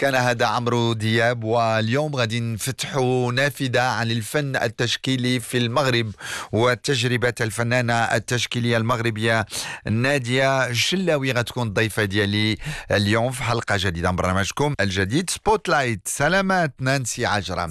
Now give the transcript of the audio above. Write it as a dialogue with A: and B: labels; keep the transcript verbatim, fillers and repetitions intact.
A: كان هذا عمرو دياب، واليوم غادي نفتحوا نافذة عن الفن التشكيلي في المغرب وتجربة الفنانة التشكيلية المغربية نادية الشلاوي. غتكون الضيفة ديالي اليوم في حلقة جديدة من برنامجكم الجديد سبوت لايت. سلامات نانسي عجرم.